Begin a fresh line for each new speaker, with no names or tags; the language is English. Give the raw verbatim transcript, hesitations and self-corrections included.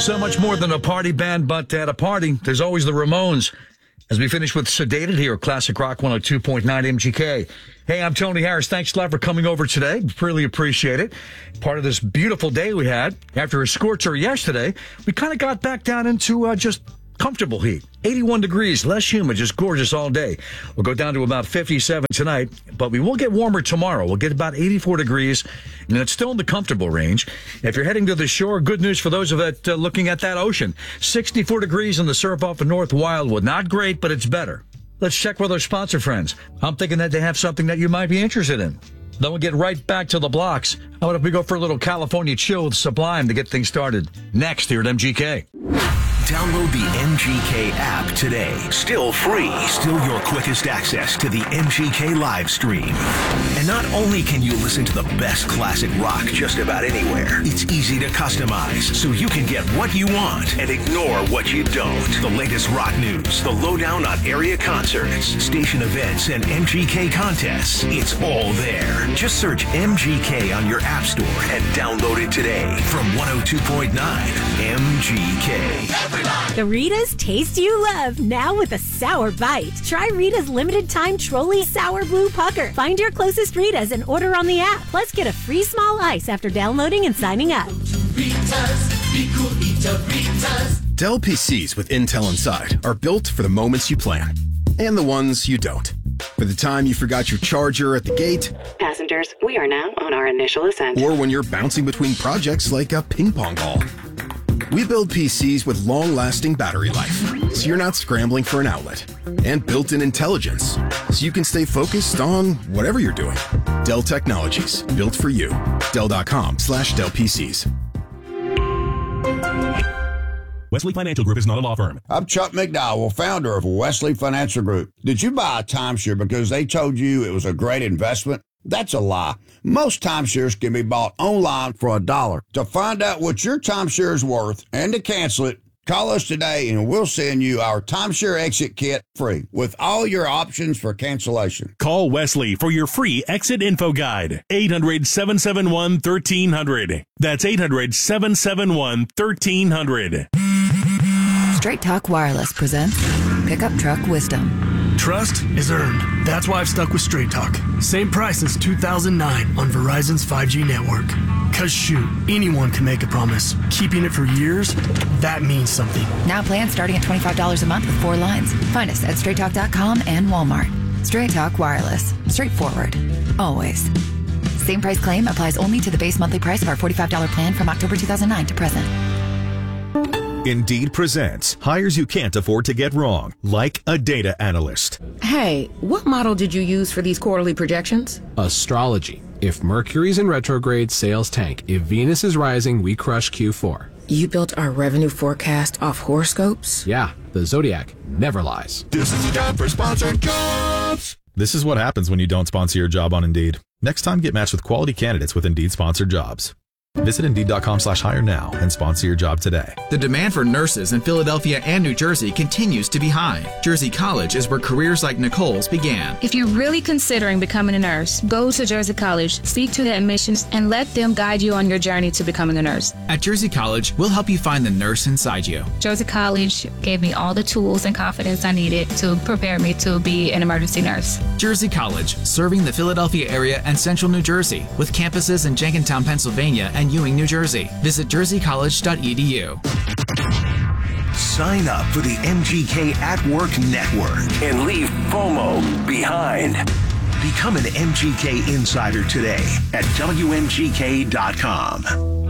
So much more than a party band, but at a party, there's always the Ramones. As we finish with Sedated here at Classic Rock one oh two point nine M G K. Hey, I'm Tony Harris. Thanks a lot for coming over today. Really appreciate it. Part of this beautiful day we had. After a scorcher yesterday, we kind of got back down into uh, just comfortable heat. eighty-one degrees, less humid, just gorgeous all day. We'll go down to about fifty-seven tonight, but we will get warmer tomorrow. We'll get about eighty-four degrees, and it's still in the comfortable range. If you're heading to the shore, good news for those of it uh, looking at that ocean. sixty-four degrees in the surf off of North Wildwood. Not great, but it's better. Let's check with our sponsor friends. I'm thinking that they have something that you might be interested in. Then we'll get right back to the blocks. How about if we go for a little California chill with Sublime to get things started? Next here at M G K.
Download the M G K app today. Still free. Still your quickest access to the M G K live stream. And not only can you listen to the best classic rock just about anywhere, it's easy to customize so you can get what you want and ignore what you don't. The latest rock news, the lowdown on area concerts, station events, and M G K contests. It's all there. Just search M G K on your app store and download it today from one oh two point nine M G K.
The Rita's taste you love, now with a sour bite. Try Rita's limited time Trolley Sour Blue Pucker. Find your closest Rita's and order on the app. Plus, get a free small ice after downloading and signing up.
Rita's, be cool, eat a Rita's.
Dell P Cs with Intel inside are built for the moments you plan and the ones you don't. For the time you forgot your charger at the gate.
Passengers, we are now on our initial ascent.
Or when you're bouncing between projects like a ping pong ball. We build P Cs with long-lasting battery life, so you're not scrambling for an outlet. And built-in intelligence, so you can stay focused on whatever you're doing. Dell Technologies, built for you. Dell.com slash Dell PCs.
Wesley Financial Group is not a law firm.
I'm Chuck McDowell, founder of Wesley Financial Group. Did you buy a timeshare because they told you it was a great investment? That's a lie. Most timeshares can be bought online for a dollar. To find out what your timeshare is worth and to cancel it, call us today and we'll send you our timeshare exit kit free with all your options for cancellation.
Call Wesley for your free exit info guide. eight hundred, seven seven one, one three hundred. That's eight hundred, seven seven one, one three hundred.
Straight Talk Wireless presents Pickup Truck Wisdom.
Trust is earned. That's why I've stuck with Straight Talk. Same price as two thousand nine on Verizon's five G network. Cause shoot, anyone can make a promise. Keeping it for years, that means something.
Now plans starting at twenty-five dollars a month with four lines. Find us at straight talk dot com and Walmart. Straight Talk Wireless. Straightforward. Always. Same price claim applies only to the base monthly price of our forty-five dollars plan from October two thousand nine to present.
Indeed presents hires you can't afford to get wrong, like a data analyst.
Hey, what model did you use for these quarterly projections?
Astrology. If Mercury's in retrograde, sales tank. If Venus is rising, we crush Q four.
You built our revenue forecast off horoscopes?
Yeah, the Zodiac never lies.
This is the time for sponsored jobs.
This is what happens when you don't sponsor your job on Indeed. Next time, get matched with quality candidates with Indeed sponsored jobs. Visit Indeed.com slash hire now and sponsor your job today.
The demand for nurses in Philadelphia and New Jersey continues to be high. Jersey College is where careers like Nicole's began.
If you're really considering becoming a nurse, go to Jersey College, speak to the admissions, and let them guide you on your journey to becoming a nurse.
At Jersey College, we'll help you find the nurse inside you.
Jersey College gave me all the tools and confidence I needed to prepare me to be an emergency nurse.
Jersey College, serving the Philadelphia area and central New Jersey, with campuses in Jenkintown, Pennsylvania, and Ewing, New Jersey. Visit jersey college dot e d u.
Sign up for the M G K at Work Network and leave FOMO behind. Become an M G K insider today at W M G K dot com.